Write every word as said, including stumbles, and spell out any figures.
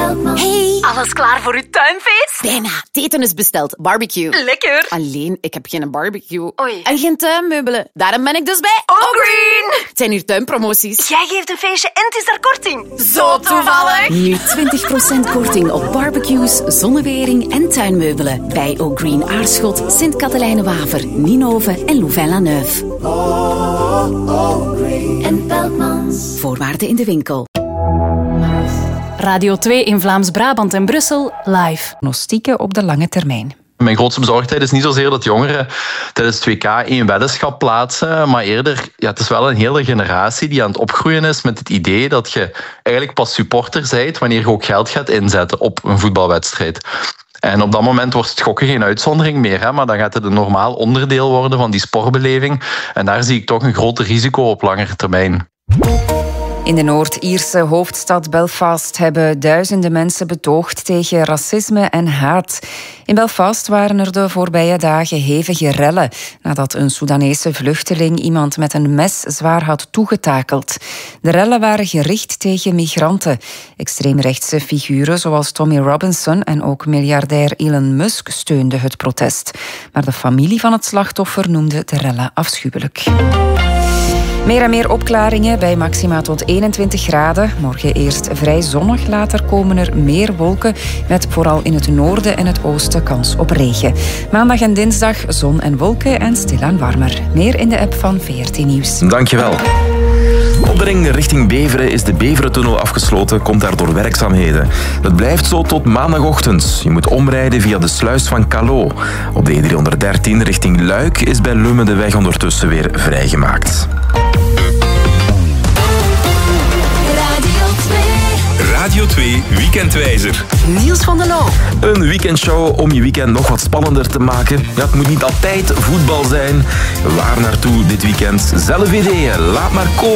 Hey, alles klaar voor uw tuinfeest? bijna. Het eten is besteld. Barbecue. Lekker. Alleen, ik heb geen barbecue. Oei. En geen tuinmeubelen. Daarom ben ik dus bij O'Green. Het zijn hier tuinpromoties. Jij geeft een feestje en het is daar korting. Zo toevallig. Nu twintig procent korting op barbecues, zonnewering en tuinmeubelen. Bij O'Green Aarschot, Sint-Katelijne-Waver, Ninove en Louvain-la-Neuve. En Peltmans. Voorwaarden in de winkel. Radio twee in Vlaams-Brabant en Brussel, live. Diagnostieken op de lange termijn. Mijn grootste bezorgdheid is niet zozeer dat jongeren tijdens het W K één weddenschap plaatsen, maar eerder, ja, het is wel een hele generatie die aan het opgroeien is met het idee dat je eigenlijk pas supporter bent wanneer je ook geld gaat inzetten op een voetbalwedstrijd. En op dat moment wordt het gokken geen uitzondering meer, hè, maar dan gaat het een normaal onderdeel worden van die sportbeleving. En daar zie ik toch een groter risico op langere termijn. In de Noord-Ierse hoofdstad Belfast hebben duizenden mensen betoogd tegen racisme en haat. In Belfast waren er de voorbije dagen hevige rellen nadat een Soedanese vluchteling iemand met een mes zwaar had toegetakeld. De rellen waren gericht tegen migranten. Extreemrechtse figuren zoals Tommy Robinson en ook miljardair Elon Musk steunden het protest. Maar de familie van het slachtoffer noemde de rellen afschuwelijk. Meer en meer opklaringen bij maxima tot eenentwintig graden. Morgen eerst vrij zonnig, later komen er meer wolken met vooral in het noorden en het oosten kans op regen. Maandag en dinsdag zon en wolken en stilaan warmer. Meer in de app van V R T Nieuws. Dankjewel. Op de ring richting Beveren is de Beverentunnel afgesloten, komt daardoor werkzaamheden. Dat blijft zo tot maandagochtend. Je moet omrijden via de sluis van Callot. Op de E driehonderddertien richting Luik is bij Lummen de weg ondertussen weer vrijgemaakt. Radio twee Weekendwijzer. Niels van der Loo. Een weekendshow om je weekend nog wat spannender te maken. Ja, het moet niet altijd voetbal zijn. Waar naartoe dit weekend? Zelf ideeën. Laat maar komen.